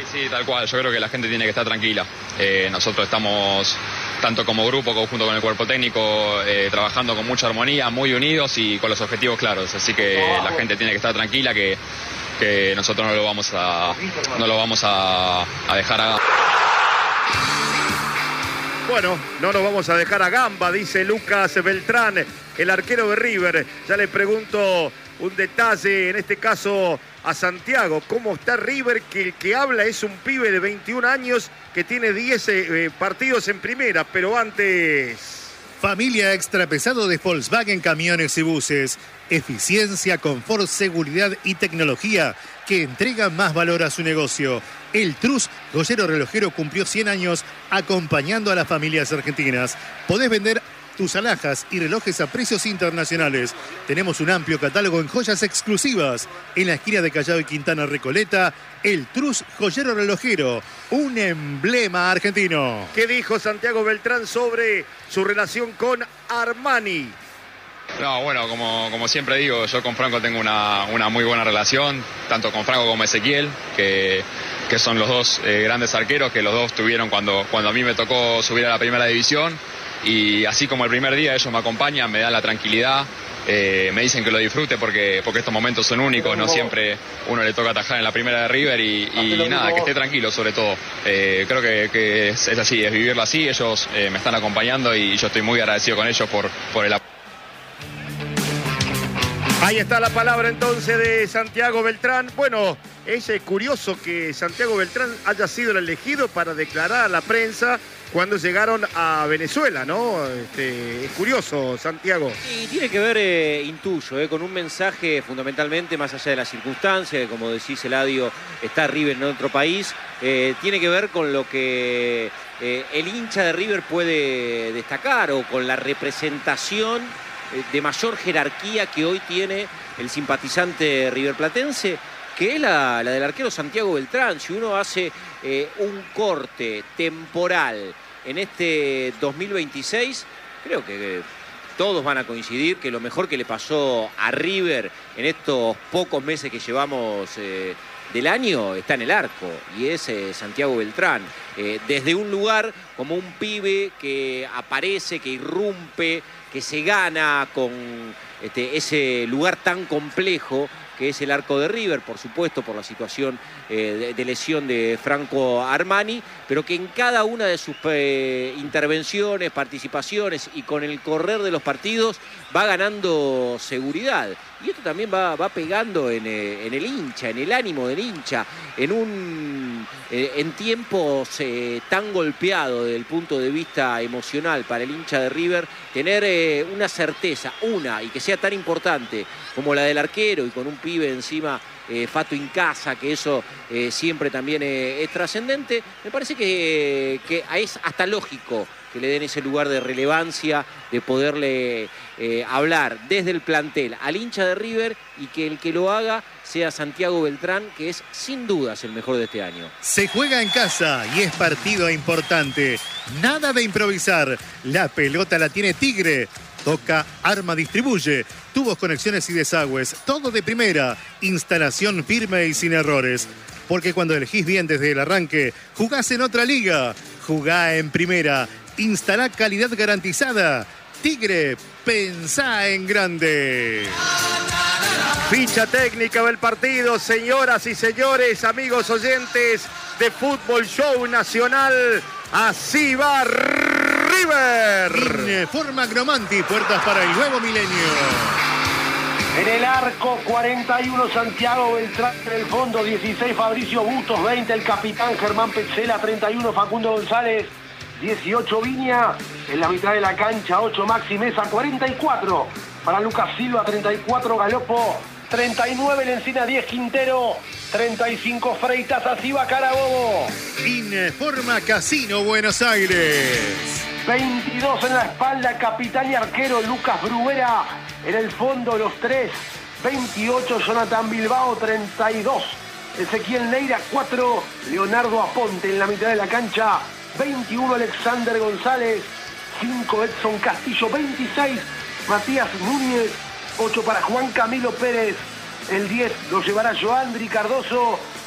Sí, tal cual. Yo creo que la gente tiene que estar tranquila. Nosotros estamos, tanto como grupo, junto con el cuerpo técnico, trabajando con mucha armonía, muy unidos y con los objetivos claros. Así que la gente tiene que estar tranquila, que nosotros no lo vamos a dejar a... Bueno, no nos vamos a dejar a gamba, dice Lucas Beltrán, el arquero de River. Ya le pregunto un detalle, en este caso a Santiago. ¿Cómo está River? Que el que habla es un pibe de 21 años que tiene 10 partidos en primera, pero antes... Familia extra pesado de Volkswagen Camiones y Buses. Eficiencia, confort, seguridad y tecnología que entregan más valor a su negocio. El Trus, joyero relojero, cumplió 100 años acompañando a las familias argentinas. Podés vender tus alhajas y relojes a precios internacionales. Tenemos un amplio catálogo en joyas exclusivas. En la esquina de Callao y Quintana Recoleta, el Trus Joyero Relojero, un emblema argentino. ¿Qué dijo Santiago Beltrán sobre su relación con Armani? No, bueno, como siempre digo, yo con Franco tengo una muy buena relación, tanto con Franco como Ezequiel, que son los dos grandes arqueros, que los dos tuvieron cuando a mí me tocó subir a la primera división. Y así como el primer día ellos me acompañan, me dan la tranquilidad, me dicen que lo disfrute porque estos momentos son únicos, no siempre uno le toca atajar en la primera de River y nada, que esté tranquilo sobre todo. Creo que es así, es vivirlo así, ellos me están acompañando y yo estoy muy agradecido con ellos por el apoyo. Ahí está la palabra entonces de Santiago Beltrán. Bueno, es curioso que Santiago Beltrán haya sido el elegido para declarar a la prensa cuando llegaron a Venezuela, ¿no? Es curioso, Santiago. Y tiene que ver, intuyo, con un mensaje fundamentalmente más allá de las circunstancias, que como decís, Eladio, está River en otro país. Tiene que ver con lo que el hincha de River puede destacar o con la representación de mayor jerarquía que hoy tiene el simpatizante riverplatense, que es la del arquero Santiago Beltrán. Si uno hace un corte temporal en este 2026, creo que todos van a coincidir que lo mejor que le pasó a River en estos pocos meses que llevamos del año está en el arco, y es Santiago Beltrán. Desde un lugar como un pibe que aparece, que irrumpe, que se gana con ese lugar tan complejo que es el arco de River, por supuesto, por la situación de lesión de Franco Armani, pero que en cada una de sus intervenciones, participaciones y con el correr de los partidos va ganando seguridad. Y esto también va pegando en el hincha, en el ánimo del hincha, en tiempos tan golpeados desde el punto de vista emocional para el hincha de River, tener una certeza, y que sea tan importante como la del arquero y con un pibe encima, Fato Incasa, que eso siempre también es trascendente. Me parece que es hasta lógico que le den ese lugar de relevancia, de poderle hablar desde el plantel al hincha de River, y que el que lo haga sea Santiago Beltrán, que es sin dudas el mejor de este año. Se juega en casa y es partido importante. Nada de improvisar. La pelota la tiene Tigre. Toca, arma, distribuye. Tubos, conexiones y desagües. Todo de primera. Instalación firme y sin errores. Porque cuando elegís bien desde el arranque, jugás en otra liga. Jugá en primera. Instalá calidad garantizada. Tigre, pensá en grande. Ficha técnica del partido, señoras y señores, amigos oyentes de Fútbol Show Nacional. Así va River. Informa Gromanti, puertas para el nuevo milenio. En el arco, 41 Santiago Beltrán, en el fondo 16 Fabricio Bustos, 20 el capitán Germán Petzela, 31 Facundo González, 18 Viña, en la mitad de la cancha 8 Maxi Mesa, 44 para Lucas Silva, 34 Galopo, 39 Lencina, 10 Quintero, 35 Freitas, así va Carabobo. Informa Casino Buenos Aires. 22 en la espalda, capitán y arquero Lucas Bruguera, en el fondo los tres, 28 Jonathan Bilbao, 32 Ezequiel Neira, 4 Leonardo Aponte en la mitad de la cancha, 21 Alexander González, 5 Edson Castillo, 26 Matías Núñez, 8 para Juan Camilo Pérez, el 10 lo llevará Joandri Cardoso,